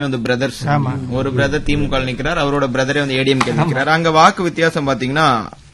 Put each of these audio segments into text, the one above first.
Brothers, ஒரு brother திமுக நிக்கிறார், அவரோட பிரதரே வந்து ஏடிஎம்கே நிக்கிறார். அங்க வாக்கு வித்தியாசம் பாத்தீங்கன்னா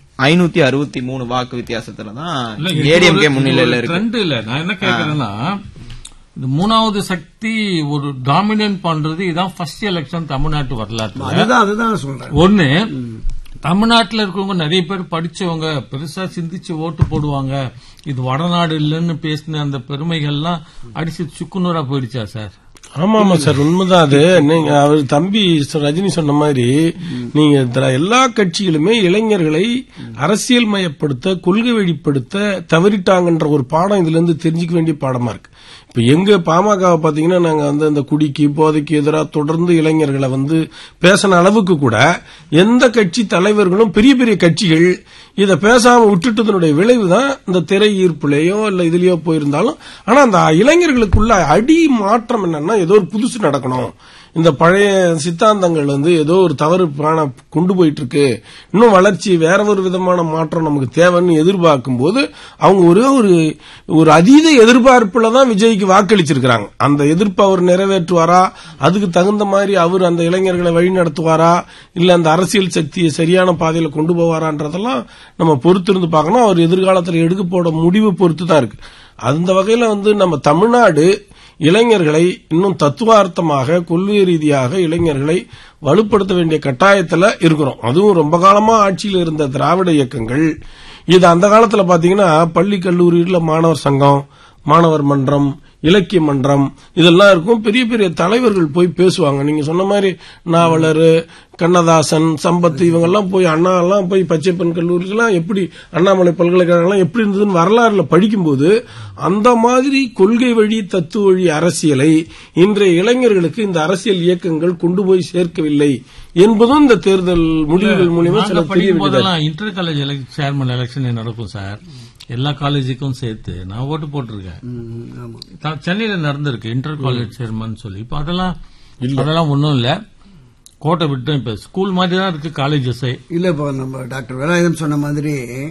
563 வாக்கு வித்தியாசத்துலதான் ஏடிஎம்கே முன்னிலையில இருக்கு. இல்ல நான் என்ன கேக்குறேன்னா, இந்த மூணாவது சக்தி ஒரு டாமினேட் பண்றது இதான் ஃபர்ஸ்ட் எலெக்ஷன் தமிழ்நாட்டு வரலாற்று. அதுதான் சொல்றேன். ஒண்ணு, தமிழ்நாட்டில் இருக்கிறவங்க நிறைய பேர் படிச்சவங்க, பெருசா சிந்திச்சு ஓட்டு போடுவாங்க. இது வடநாடு இல்லன்னு பேசின அந்த பெருமைகள்லாம் அடிச்சு சுக்குநூறா போயிடுச்சா சார்? ஆமா ஆமா சார், உண்மைதான் அது. நீங்க அவர் தம்பி ரஜினி சொன்ன மாதிரி நீங்க எல்லா கட்சிகளுமே இளைஞர்களை அரசியல் மயப்படுத்த, கொள்கை வழிப்படுத்த தவறிட்டாங்கன்ற ஒரு பாடம் இதுல இருந்து தெரிஞ்சுக்க வேண்டிய பாடமா இருக்கு. இப்ப எங்க பாமகவை பாத்தீங்கன்னா நாங்க அந்த குடிக்கு போதைக்கு எதிராக தொடர்ந்து இளைஞர்களை பேசின அளவுக்கு கூட எந்த கட்சி தலைவர்களும் பெரிய பெரிய கட்சிகள் இத பேசாம விட்டுட்டதனுடைய விளைவுதான் இந்த திரை ஈர்ப்புலையோ இல்ல இதுலயோ போயிருந்தாலும். ஆனா அந்த இளைஞர்களுக்குள்ள அடி மாற்றம் என்னன்னா, ஏதோ ஒரு புதுசு நடக்கணும், இந்த பழைய சித்தாந்தங்கள் ஏதோ ஒரு தவறு கொண்டு போயிட்டு இருக்கு, இன்னும் வளர்ச்சி வேற ஒரு விதமான மாற்றம் நமக்கு தேவைன்னு எதிர்பார்க்கும் போது அவங்க ஒரு அதீத எதிர்பார்ப்புல தான் விஜய்க்கு வாக்களிச்சிருக்காங்க. அந்த எதிர்ப்பு அவர் நிறைவேற்றுவாரா, அதுக்கு தகுந்த மாதிரி அவர் அந்த இளைஞர்களை வழி நடத்துவாரா, இல்ல அந்த அரசியல் சக்தியை சரியான பாதையில கொண்டு போவாரான்றதெல்லாம் நம்ம பொறுத்திருந்து பார்க்கணும். அவர் எதிர்காலத்தில் எடுக்க போட முடிவு பொறுத்து தான் இருக்கு. அந்த வகையில நம்ம தமிழ்நாடு இளைஞர்களை இன்னும் தத்துவார்த்தமாக, கொள்கை ரீதியாக இளைஞர்களை வலுப்படுத்த வேண்டிய கட்டாயத்தில் இருக்கிறோம். அதுவும் ரொம்ப காலமா ஆட்சியில் இருந்த திராவிட இயக்கங்கள் இது அந்த காலத்துல பாத்தீங்கன்னா பள்ளி கல்லூரியில் மாணவர் சங்கம், மாணவர் மன்றம், இலக்கிய மன்றம் இதெல்லாம் இருக்கும். பெரிய பெரிய தலைவர்கள் போய் பேசுவாங்க. நீங்க சொன்ன மாதிரி நாவலர், கண்ணதாசன், சம்பத் இவங்கெல்லாம் போய் அண்ணா எல்லாம் போய் பச்சைப்பன் கல்லூரிலாம் எப்படி, அண்ணாமலை பல்கலைக்கழகம் எப்படி இருந்ததுன்னு வரலாறுல படிக்கும்போது அந்த மாதிரி கொள்கை வழி தத்துவ வழி அரசியலை இன்றைய இளைஞர்களுக்கு இந்த அரசியல் இயக்கங்கள் கொண்டு போய் சேர்க்கவில்லை என்பதும் இந்த தேர்தல் முடிவுகள் மூலமா சில இன்டர் காலேஜ் சேர்மன் எலெக்ஷன் நடக்கும் சார். எல்லா காலேஜுக்கும் சேர்த்து நான் ஓட்டு போட்டிருக்கேன். சென்னையில நடந்திருக்கு இன்டர் காலேஜ் சேர்மன் சொல்லி. இப்ப அதெல்லாம் ஒன்னும் இல்ல, கோட்டை விட்டு இப்ப ஸ்கூல் மாதிரி தான் இருக்கு காலேஜஸ். இல்ல இப்ப நம்ம டாக்டர் வேலாயுதம் சொன்ன மாதிரி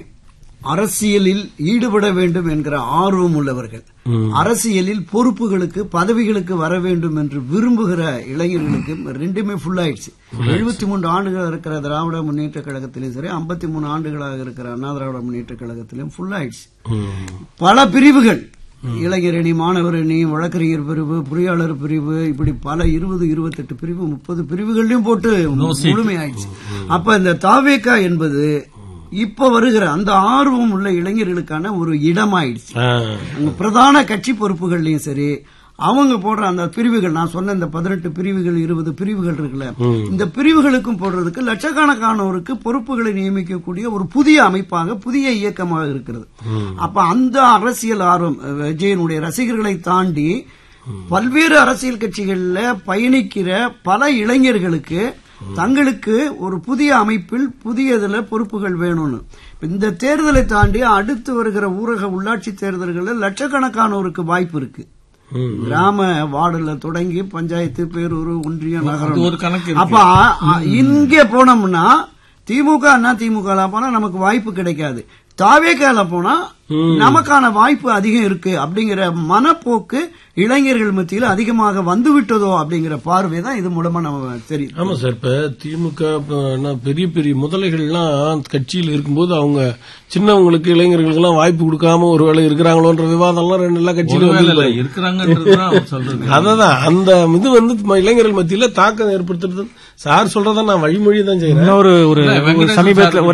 அரசியலில் ஈடுபட வேண்டும் என்கிற ஆர்வம் உள்ளவர்கள், அரசியலில் பொறுப்புகளுக்கு பதவிகளுக்கு வர வேண்டும் என்று விரும்புகிற இளைஞர்களுக்கு ரெண்டுமே ஃபுல் ஆயிடுச்சு. 73 ஆண்டுகள் இருக்கிற திராவிட முன்னேற்ற கழகத்திலும் சரி, 53 ஆண்டுகளாக இருக்கிற அண்ணா திராவிட முன்னேற்ற கழகத்திலும் ஃபுல் ஆயிடுச்சு. பல பிரிவுகள், இளைஞரணி, மாணவர் அணி, வழக்கறிஞர் பிரிவு, பொறியாளர் பிரிவு, இப்படி பல 20, 28 பிரிவு, 30 பிரிவுகளையும் போட்டு முழுமையாயிடுச்சு. அப்ப இந்த தாவேகா என்பது இப்ப வருகிற அந்த ஆர்வம் உள்ள இளைஞர்களுக்கான ஒரு இடமாயிடுச்சு. பிரதான கட்சி பொறுப்புகள்லயும் சரி, அவங்க போடுற அந்த பிரிவுகள், நான் சொன்ன இந்த 18 பிரிவுகள் 20 பிரிவுகள் இருக்குல்ல, இந்த பிரிவுகளுக்கும் போடுறதுக்கு லட்சக்கணக்கானோருக்கு பொறுப்புகளை நியமிக்கக்கூடிய ஒரு புதிய அமைப்பாக, புதிய இயக்கமாக இருக்கிறது. அப்ப அந்த அரசியல் ஆர்வம் விஜயனுடைய ரசிகர்களை தாண்டி பல்வேறு அரசியல் கட்சிகள்ல பயணிக்கிற பல இளைஞர்களுக்கு தங்களுக்கு ஒரு புதிய அமைப்பில் புதியதுல பொறுப்புகள் வேணும்னு இந்த தேர்தலை தாண்டி அடுத்து வருகிற ஊரக உள்ளாட்சி தேர்தல்களில் லட்சக்கணக்கானோருக்கு வாய்ப்பு இருக்கு. கிராம வார்டுல தொடங்கி பஞ்சாயத்து, பேரூர், ஒன்றியம், நகரம். அப்ப இங்கே போனோம்னா திமுக அண்ணா திமுக போனா நமக்கு வாய்ப்பு கிடைக்காது. தாவேகால போனா நமக்கான வாய்ப்பு அதிகம் இருக்கு அப்படிங்கிற மனப்போக்கு இளைஞர்கள் மத்தியில் அதிகமாக வந்துவிட்டதோ அப்படிங்கிற பார்வை தான் இது மூலமா நம்ம தெரியும். ஆமா சார், இப்ப திமுக பெரிய பெரிய முதலைகள்லாம் கட்சியில் இருக்கும்போது அவங்க சின்னவங்களுக்கு, இளைஞர்களுக்கு எல்லாம் வாய்ப்பு கொடுக்காம ஒரு வேளை இருக்கிறாங்களோன்ற விவாதம்லாம் எல்லா கட்சியிலும் இருக்கிறாங்க. அதான் அந்த இது இளைஞர்கள் மத்தியில தாக்கம் ஏற்படுத்துறது. சார் சொல்றதா நான் வழிமொழி தான் செய்யறேன். இன்னொரு சமீபத்தில்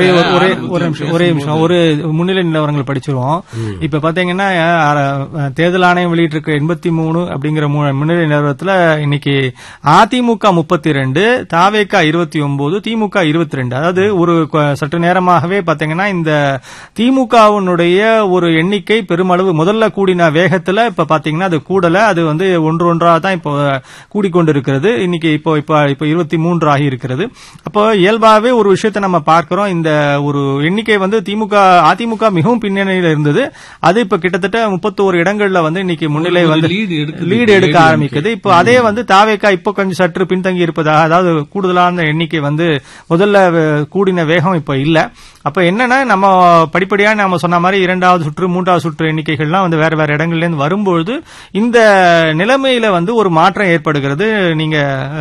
ஒரே நிமிஷம் ஒரு முன்னிலை நிலவரங்கள் படிச்சிருவோம். இப்ப பாத்தீங்கன்னா தேர்தல் ஆணையம் வெளியிட்டிருக்க 83 அப்படிங்கிற முன்னிலை நிலவரத்துல இன்னைக்கு அதிமுக 32, தாவேகா 29, திமுக 22. அதாவது ஒரு சற்று நேரமாகவே பாத்தீங்கன்னா இந்த திமுகவினுடைய ஒரு எண்ணிக்கை பெருமளவு முதல்ல கூடின வேகத்துல இப்ப பாத்தீங்கன்னா அது கூடல, அது ஒன்றா தான் இப்போ கூடிக்கொண்டிருக்கிறது. இன்னைக்கு இப்போ 23 ஆகி இருக்கிறது. அப்போ இயல்பாகவே ஒரு விஷயத்தை நம்ம பார்க்கிறோம், இந்த ஒரு எண்ணிக்கை அதிமுக மிகவும் பின்னணியில் இருந்தது. அது இப்ப கிட்டத்தட்ட 31 இடங்கள்ல வந்து இன்னைக்கு முன்னிலை வந்து லீடு எடுக்க ஆரம்பிக்குது. இப்போ அதே வந்து தாவேகா இப்போ கொஞ்சம் சற்று பின்தங்கி இருப்பதாக, அதாவது கூடுதலான எண்ணிக்கை வந்து முதல்ல கூடின வேகம் இப்ப இல்ல. அப்ப என்னன்னா நம்ம படிப்படியா நாம சொன்ன மாதிரி 2வது சுற்று 3வது சுற்று எண்ணிக்கைகள்லாம் வந்து வேற வேற இடங்கள்ல இருந்து வரும்பொழுது இந்த நிலைமையில வந்து ஒரு மாற்றம் ஏற்படுகிறது. நீங்க